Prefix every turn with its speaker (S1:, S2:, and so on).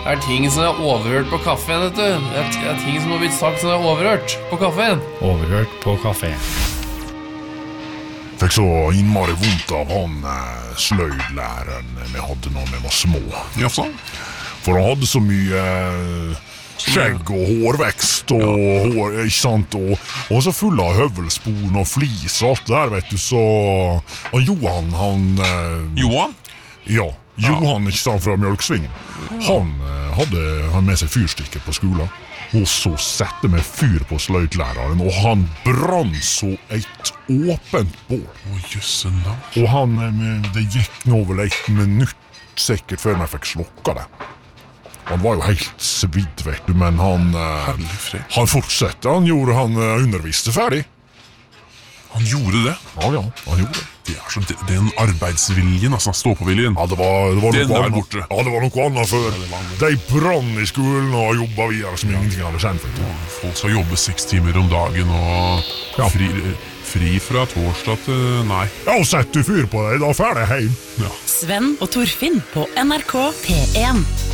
S1: ting som overhørt på kaffen, vet du. Det ting som har blitt sagt som overhørt på kaffen.
S2: Overhørt på kafé.
S3: Fikk så innmari vondt av han sløydlæreren vi hadde når vi var små.
S4: Jaså?
S3: For han hadde så mye skjegg og hårvekst og hår, ikke sant? Og så full av høvelspon og flis og alt det der, vet du. Så og Johan,
S4: Johan?
S3: Ja, Johan, ikke sant, fra Mjølksvingen. Han hadde med seg fyrstikker på skolen. Og så sette med fyr på sløydlæreren, og han brann så et åpent bål.
S4: Jøssen da.
S3: Og det gikk nå vel 1 minutt sikkert før vi fikk slukka det. Han var jo helt svidd, vet du, men han fortsatte. Han underviste ferdig.
S4: Han gjorde det?
S3: Ja, han gjorde det.
S4: Den arbeidsviljen, altså stå-på-viljen.
S3: Ja, det var
S4: den
S3: noe
S4: er
S3: annet.
S4: borte.
S3: Ja, det var noe annet før. De brann i skolen og jobbet videre som ingenting hadde skjent.
S4: Folk skal jobbe 6 timer om dagen og fri fra torsdag til nei.
S3: Ja, og sett du fyr på deg, da ferdig hjem.
S5: Sven og Torfinn på NRK P1.